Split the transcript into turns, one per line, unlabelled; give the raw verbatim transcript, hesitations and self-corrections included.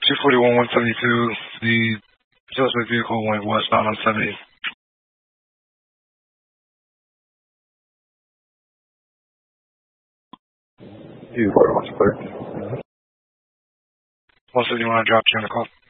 two forty-one, one seventy-two. The suspect vehicle went westbound on seventy. two forty-one, clear. one seventy-one, I dropped you on the call.